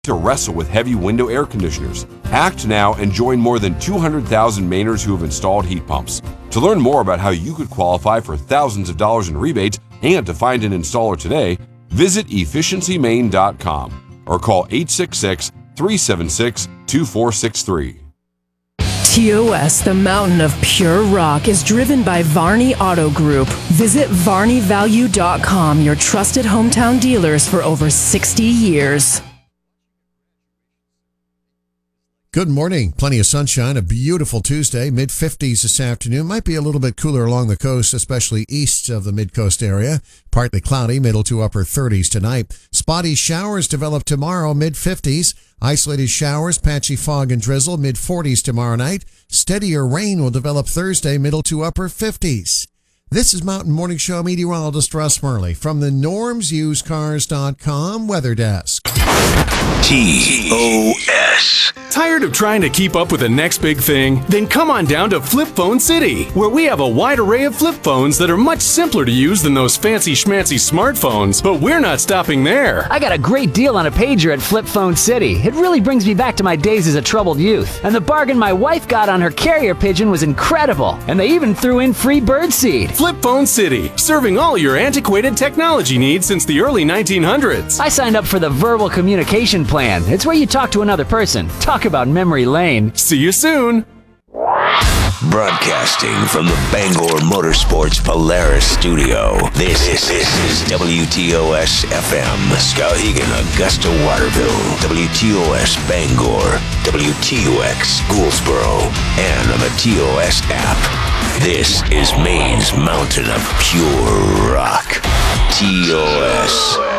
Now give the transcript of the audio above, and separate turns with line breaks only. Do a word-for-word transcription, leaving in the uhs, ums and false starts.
to wrestle with heavy window air conditioners. Act now and join more than two hundred thousand Mainers who have installed heat pumps. To learn more about how you could qualify for thousands of dollars in rebates and to find an installer today, visit efficiency maine dot com or call eight six six, three seven six, two four six three.
T O S, the mountain of pure rock, is driven by Varney Auto Group. Visit varney value dot com, your trusted hometown dealers for over sixty years.
Good morning. Plenty of sunshine. A beautiful Tuesday. mid fifties this afternoon. Might be a little bit cooler along the coast, especially east of the mid-coast area. Partly cloudy, middle to upper thirties tonight. Spotty showers develop tomorrow, mid fifties. Isolated showers, patchy fog and drizzle, mid forties tomorrow night. Steadier rain will develop Thursday, middle to upper fifties. This is Mountain Morning Show meteorologist Russ Murley from the norms used cars dot com Weather Desk.
T O S.
Tired of trying to keep up with the next big thing? Then come on down to Flip Phone City, where we have a wide array of flip phones that are much simpler to use than those fancy schmancy smartphones. But we're not stopping there.
I got a great deal on a pager at Flip Phone City. It really brings me back to my days as a troubled youth. And the bargain my wife got on her carrier pigeon was incredible. And they even threw in free birdseed.
Flip Phone City, serving all your antiquated technology needs since the early nineteen hundreds.
I signed up for the verbal communication plan. It's where you talk to another person. Talk about memory lane.
See you soon.
Broadcasting from the Bangor Motorsports Polaris studio, this, this, this is W T O S F M, Skowhegan, Augusta, Waterville, W T O S Bangor, W T O X Gouldsboro, and on the T O S app. This is Maine's mountain of pure rock. T O S.